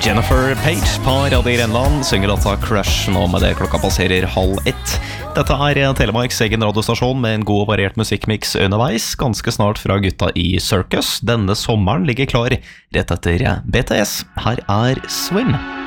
Jennifer Page på Radio Grenland synger låta Crush nå med det klokka passerer 12:30. Dette Telemarks egen radiostasjon med en god og variert musikkmix underveis, ganske snart fra gutta i Circus. Denne sommeren ligger klar rett etter BTS. Her Swim.